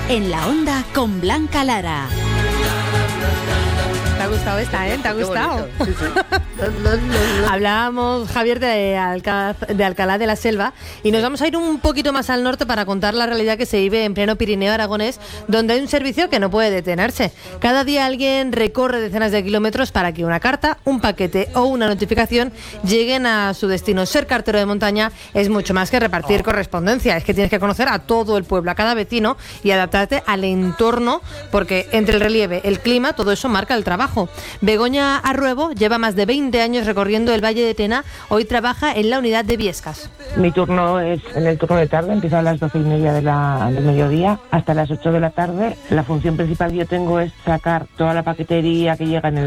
En la Onda con Blanca Lara. Te ha gustado esta, ¿eh? ¿Te ha gustado? Sí, sí. Hablábamos, Javier, de Alcalá de la Selva, y nos vamos a ir un poquito más al norte para contar la realidad que se vive en pleno Pirineo aragonés, donde hay un servicio que no puede detenerse. Cada día alguien recorre decenas de kilómetros para que una carta, un paquete o una notificación lleguen a su destino. Ser cartero de montaña es mucho más que repartir correspondencia. Es que tienes que conocer a todo el pueblo, a cada vecino, y adaptarte al entorno, porque entre el relieve, el clima, todo eso marca el trabajo. Begoña Arruebo lleva más de 20 años recorriendo el Valle de Tena. Hoy trabaja en la unidad de Viescas. Mi turno es en el turno de tarde, empiezo a las 12:30 del mediodía hasta las 8 de la tarde. La función principal que yo tengo es sacar toda la paquetería que llega en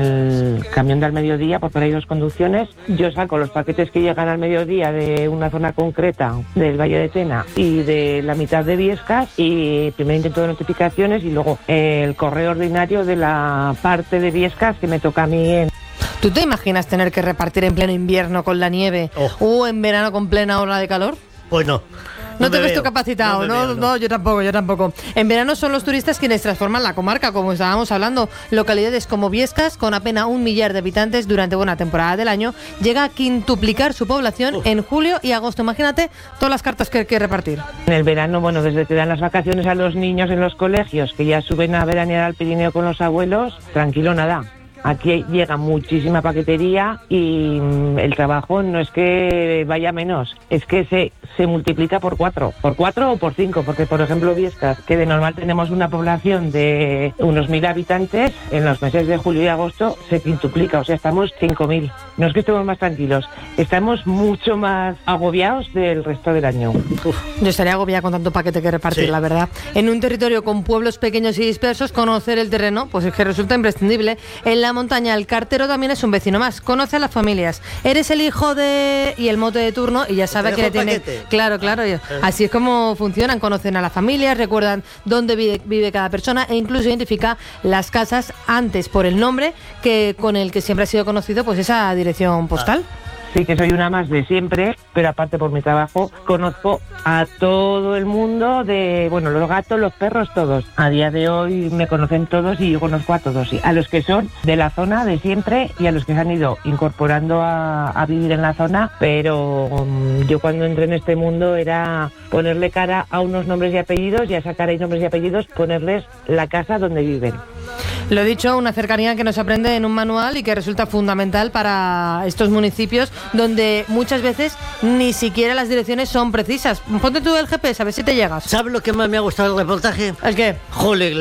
el camión del mediodía, porque hay dos conducciones. Yo saco los paquetes que llegan al mediodía de una zona concreta del Valle de Tena y de la mitad de Viescas, y primero intento de notificaciones y luego el correo ordinario de la parte de Viescas que me toca a mí. ¿Tú te imaginas tener que repartir en pleno invierno con la nieve o en verano con plena ola de calor? Pues no. No te ves tú capacitado, no, yo tampoco. En verano son los turistas quienes transforman la comarca, como estábamos hablando. Localidades como Viescas, con apenas 1 millar de habitantes durante buena temporada del año, llega a quintuplicar su población en julio y agosto. Imagínate todas las cartas que hay que repartir. En el verano, bueno, desde que dan las vacaciones a los niños en los colegios, que ya suben a veranear al Pirineo con los abuelos, tranquilo nada. Aquí llega muchísima paquetería y el trabajo no es que vaya menos, es que se multiplica por 4 o por 5, porque por ejemplo Viescas, que de normal tenemos una población de unos 1.000 habitantes, en los meses de julio y agosto se quintuplica, o sea, estamos 5.000. No es que estemos más tranquilos, estamos mucho más agobiados del resto del año. Yo estaría agobiada con tanto paquete que repartir, sí. La verdad. En un territorio con pueblos pequeños y dispersos, conocer el terreno, pues es que resulta imprescindible. En la montaña, el cartero también es un vecino más. Conoce a las familias. Eres el hijo de... y el mote de turno, y ya sabe que le tiene... Claro. Así es como funcionan. Conocen a las familias, recuerdan dónde vive cada persona, e incluso identifica las casas antes por el nombre que con el que siempre ha sido conocido, pues esa dirección postal. Sí, que soy una más de siempre, pero aparte por mi trabajo conozco a todo el mundo de, bueno, los gatos, los perros, todos. A día de hoy me conocen todos y yo conozco a todos, sí. A los que son de la zona de siempre y a los que se han ido incorporando a vivir en la zona, pero yo cuando entré en este mundo era ponerle cara a unos nombres y apellidos, y a esa cara y nombres y apellidos ponerles la casa donde viven. Lo dicho, una cercanía que no se aprende en un manual y que resulta fundamental para estos municipios donde muchas veces ni siquiera las direcciones son precisas. Ponte tú el GPS, a ver si te llegas. ¿Sabes lo que más me ha gustado del reportaje? ¿El qué? Jole,